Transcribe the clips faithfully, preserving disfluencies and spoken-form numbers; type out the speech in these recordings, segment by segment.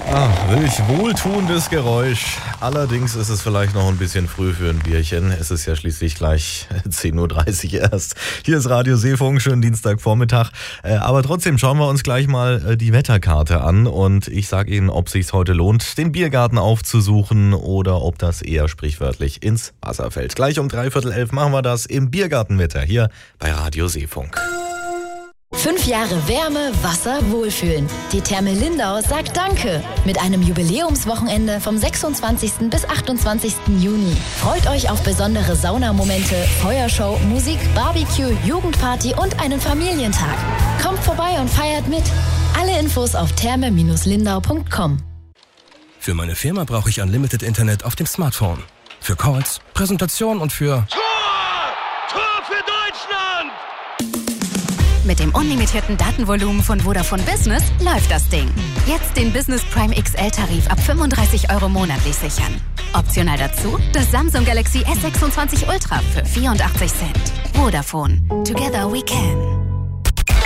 Ach, welch wohltuendes Geräusch. Allerdings ist es vielleicht noch ein bisschen früh für ein Bierchen. Es ist ja schließlich gleich zehn Uhr dreißig erst. Hier ist Radio Seefunk, schönen Dienstagvormittag. Aber trotzdem schauen wir uns gleich mal die Wetterkarte an. Und ich sage Ihnen, ob es sich heute lohnt, den Biergarten aufzusuchen oder ob das eher sprichwörtlich ins Wasser fällt. Gleich um dreiviertel elf machen wir das im Biergartenwetter hier bei Radio Seefunk. Fünf Jahre Wärme, Wasser, Wohlfühlen. Die Therme Lindau sagt Danke. Mit einem Jubiläumswochenende vom sechsundzwanzigsten bis achtundzwanzigsten Juni. Freut euch auf besondere Saunamomente, Feuershow, Musik, Barbecue, Jugendparty und einen Familientag. Kommt vorbei und feiert mit. Alle Infos auf therme Bindestrich lindau Punkt com. Für meine Firma brauche ich Unlimited Internet auf dem Smartphone. Für Calls, Präsentation und für... Tor! Tor für Deutschland! Mit dem unlimitierten Datenvolumen von Vodafone Business läuft das Ding. Jetzt den Business Prime X L-Tarif ab fünfunddreißig Euro monatlich sichern. Optional dazu das Samsung Galaxy S sechsundzwanzig Ultra für vierundachtzig Cent. Vodafone. Together we can.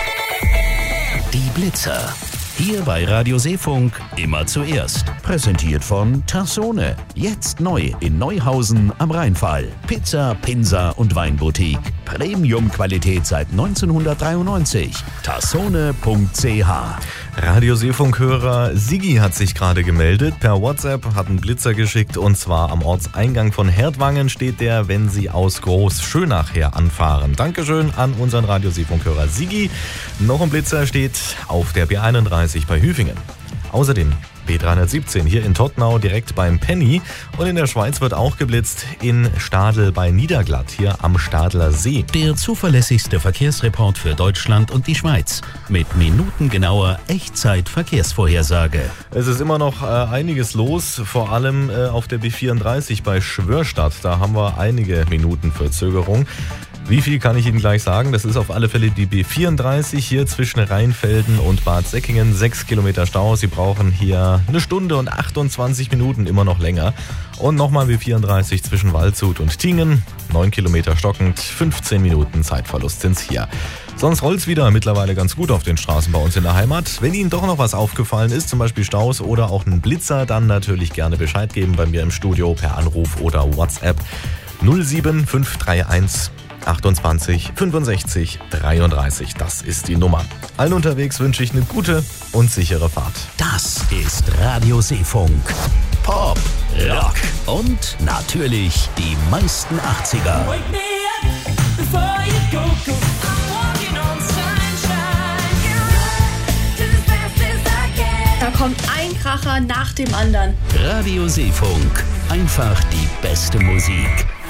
Die Blitzer. Hier bei Radio Seefunk immer zuerst. Präsentiert von Tassone. Jetzt neu in Neuhausen am Rheinfall. Pizza, Pinsa und Weinboutique. Premium-Qualität seit neunzehnhundertdreiundneunzig. tassone punkt c h. Radio Seefunk-Hörer Sigi hat sich gerade gemeldet. Per WhatsApp hat einen Blitzer geschickt und zwar am Ortseingang von Herdwangen steht der, wenn Sie aus Groß-Schönach her anfahren. Dankeschön an unseren Radio Seefunk-Hörer Sigi. Noch ein Blitzer steht auf der B einunddreißig bei Hüfingen. Außerdem B dreihundertsiebzehn hier in Todtnau direkt beim Penny und in der Schweiz wird auch geblitzt in Stadl bei Niederglatt hier am Stadler See. Der zuverlässigste Verkehrsreport für Deutschland und die Schweiz mit minutengenauer Echtzeit-Verkehrsvorhersage. Es ist immer noch äh, einiges los, vor allem äh, auf der B vierunddreißig bei Schwörstadt. Da haben wir einige Minuten Verzögerung. Wie viel kann ich Ihnen gleich sagen? Das ist auf alle Fälle die B vierunddreißig hier zwischen Rheinfelden und Bad Säckingen. Sechs Kilometer Stau. Sie brauchen hier eine Stunde und achtundzwanzig Minuten, immer noch länger. Und nochmal B vierunddreißig zwischen Waldshut und Tingen. Neun Kilometer stockend, fünfzehn Minuten Zeitverlust sind's hier. Sonst rollt's wieder mittlerweile ganz gut auf den Straßen bei uns in der Heimat. Wenn Ihnen doch noch was aufgefallen ist, zum Beispiel Staus oder auch ein Blitzer, dann natürlich gerne Bescheid geben bei mir im Studio per Anruf oder WhatsApp null sieben fünf drei eins achtundzwanzig fünfundsechzig dreiunddreißig. Das ist die Nummer. Allen unterwegs wünsche ich eine gute und sichere Fahrt. Das ist Radio Seefunk. Pop, Rock und natürlich die meisten achtziger. Da kommt ein Kracher nach dem anderen. Radio Seefunk. Einfach die beste Musik.